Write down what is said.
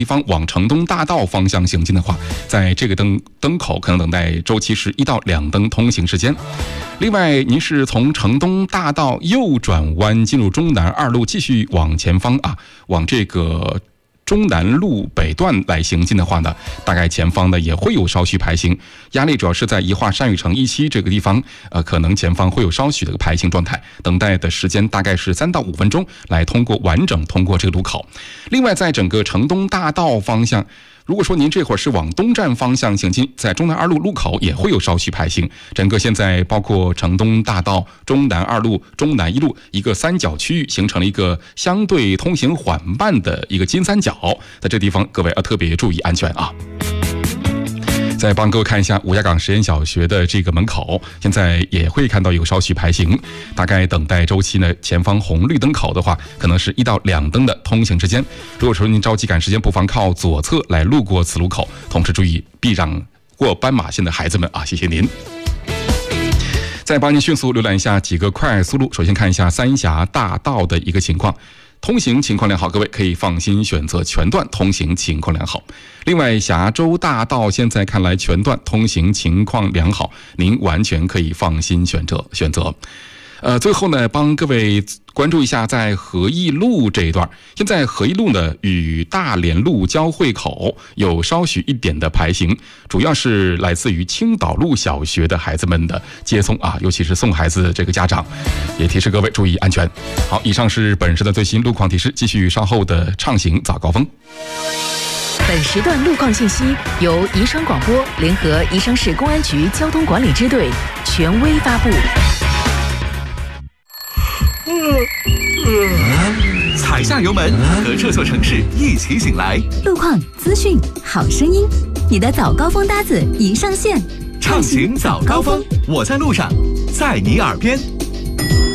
地方往城东大道方向行进的话，在这个灯口可能等待周期是1到2灯通行时间。另外，您是从城东大道右转弯进入中南2路，继续往前方往这个中南路北段来行进的话呢，大概前方呢也会有稍许排行，压力主要是在宜化山雨城1期这个地方，可能前方会有稍许的排行状态，等待的时间大概是3到5分钟，来完整通过这个路口。另外，在整个城东大道方向，如果说您这会儿是往东站方向行进，在中南2路路口也会有稍许排行。整个现在包括城东大道、中南2路、中南1路一个三角区域，形成了一个相对通行缓慢的一个金三角，在这地方各位要特别注意安全啊。再帮各位看一下吴家岗实验小学的这个门口，现在也会看到有稍许排行，大概等待周期呢，前方红绿灯口的话，可能是1到2灯的通行时间。如果说您着急赶时间，不妨靠左侧来路过此路口，同时注意避让过斑马线的孩子们谢谢您。再帮您迅速浏览一下几个快速路，首先看一下三峡大道的一个情况。通行情况良好，各位可以放心选择全段通行情况良好。另外，峡州大道现在看来全段通行情况良好，您完全可以放心选择。最后呢，帮各位关注一下在和义路这一段，现在和义路呢与大连路交汇口有稍许一点的排行，主要是来自于青岛路小学的孩子们的接送尤其是送孩子这个家长，也提示各位注意安全。好，以上是本时的最新路况提示，继续稍后的畅行早高峰。 本时段路况信息由宜昌广播联合宜昌市公安局交通管理支队权威发布。 踩下油门，和这座城市一起醒来。 路况、资讯、好声音，你的早高峰搭子已上线。 畅行早高峰，我在路上，在你耳边。